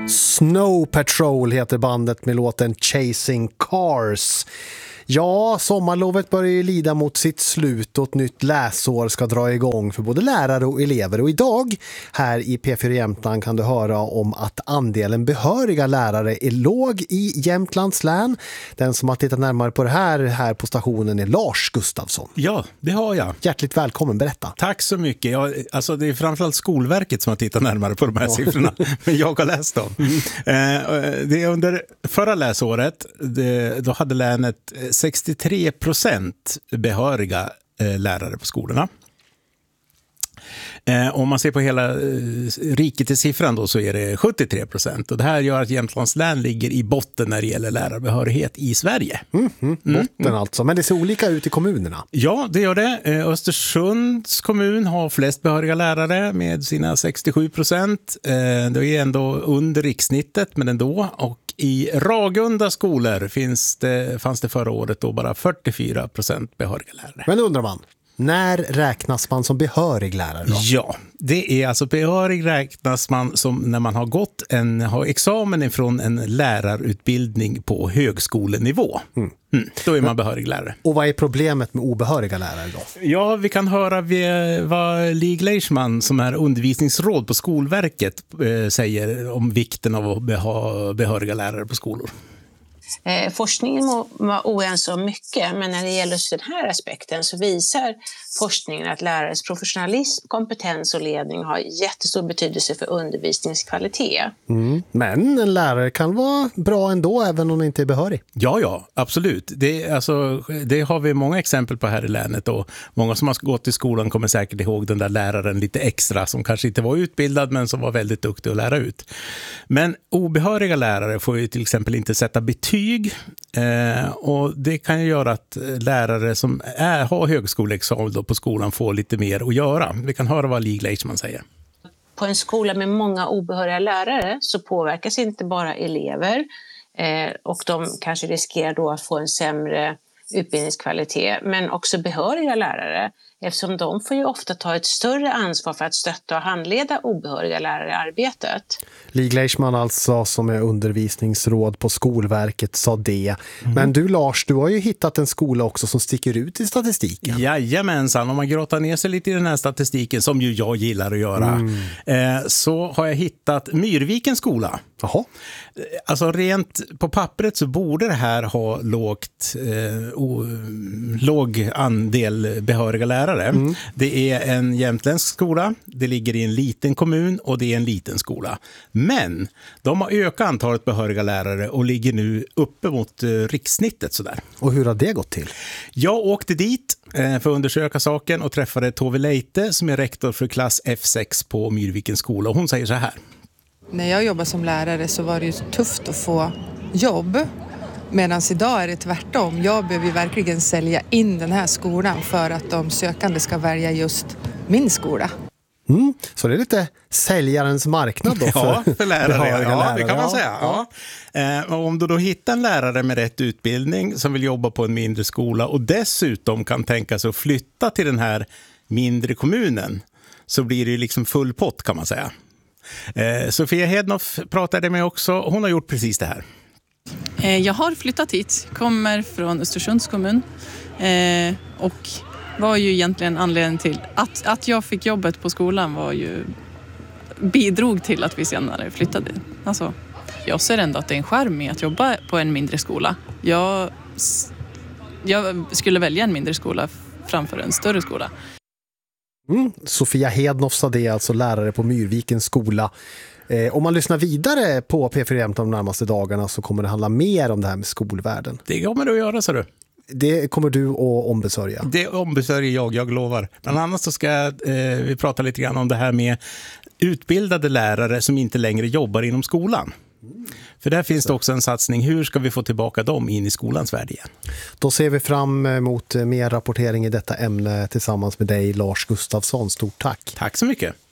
Snow Patrol heter bandet med låten Chasing Cars. Ja, sommarlovet börjar ju lida mot sitt slut och ett nytt läsår ska dra igång för både lärare och elever. Och idag här i P4 Jämtland kan du höra om att andelen behöriga lärare är låg i Jämtlands län. Den som har tittat närmare på det här på stationen är Lars Gustafsson. Ja, det har jag. Hjärtligt välkommen, berätta. Tack så mycket. Alltså det är framförallt Skolverket som har tittat närmare på de här siffrorna, men jag har läst dem. Det är under förra läsåret, då hade länet 63% behöriga lärare på skolorna. Om man ser på hela riket i siffran då så är det 73%. Och det här gör att Jämtlands län ligger i botten när det gäller lärarbehörighet i Sverige. Botten alltså, men det ser olika ut i kommunerna. Ja, det gör det. Östersunds kommun har flest behöriga lärare med sina 67%. Det är ändå under rikssnittet, men ändå. Och i Ragunda skolor fanns det förra året då bara 44% behöriga lärare. Men undrar man, när räknas man som behörig lärare då? Ja, det är alltså behörig räknas man som när man har examen från en lärarutbildning på högskolenivå. Då är man behörig lärare. Och vad är problemet med obehöriga lärare då? Ja, vi kan höra vad Lig Leishman som är undervisningsråd på Skolverket säger om vikten av att ha behöriga lärare på skolor. Forskningen var oense om mycket, men när det gäller den här aspekten så visar forskningen att lärares professionalism, kompetens och ledning har jättestor betydelse för undervisningskvalitet. Men en lärare kan vara bra ändå även om den inte är behörig. Ja, absolut. Det har vi många exempel på här i länet och många som har gått i skolan kommer säkert ihåg den där läraren lite extra som kanske inte var utbildad men som var väldigt duktig att lära ut. Men obehöriga lärare får ju till exempel inte sätta betyg och det kan ju göra att lärare som har högskoleexamen på skolan får lite mer att göra. Vi kan höra vad Lig Leishman säger. På en skola med många obehöriga lärare så påverkas inte bara elever och de kanske riskerar då att få en sämre utbildningskvalitet, men också behöriga lärare eftersom de får ju ofta ta ett större ansvar för att stötta och handleda obehöriga lärare i arbetet. Lig Leishman alltså som är undervisningsråd på Skolverket sa det. Men du Lars, du har ju hittat en skola också som sticker ut i statistiken. Jajamensan, om man grottar ner sig lite i den här statistiken som ju jag gillar att göra så har jag hittat Myrvikens skola. Jaha. Alltså rent på pappret så borde det här ha låg andel behöriga lärare. Det är en jämtländsk skola, det ligger i en liten kommun och det är en liten skola. Men de har ökat antalet behöriga lärare och ligger nu uppe mot rikssnittet sådär. Och hur har det gått till? Jag åkte dit för att undersöka saken och träffade Tove Leite som är rektor för klass F6 på Myrvikens skola och hon säger så här. När jag jobbade som lärare så var det ju tufft att få jobb. Medan idag är det tvärtom. Jag behöver verkligen sälja in den här skolan för att de sökande ska välja just min skola. Så det är lite säljarens marknad då för lärare. Ja, det kan man säga. Ja. Om du då hittar en lärare med rätt utbildning som vill jobba på en mindre skola och dessutom kan tänka sig att flytta till den här mindre kommunen så blir det ju liksom full pott kan man säga. Sofia Hednoff pratade med också. Hon har gjort precis det här. Jag har flyttat hit, kommer från Östersunds kommun och var ju egentligen anledningen till att jag fick jobbet på skolan bidrog till att vi senare flyttade. Alltså, jag ser ändå att det är en charm i att jobba på en mindre skola. Jag skulle välja en mindre skola framför en större skola. Sofia Hednoff sa det, alltså lärare på Myrvikens skola. Om man lyssnar vidare på P4 Jämtland de närmaste dagarna så kommer det handla mer om det här med skolvärlden. Det kommer du att göra, så du. Det kommer du att ombesörja. Det ombesörjer jag lovar. Bland annat så ska vi prata lite grann om det här med utbildade lärare som inte längre jobbar inom skolan. För där finns det också en satsning. Hur ska vi få tillbaka dem in i skolans värld igen? Då ser vi fram emot mer rapportering i detta ämne tillsammans med dig, Lars Gustafsson. Stort tack. Tack så mycket.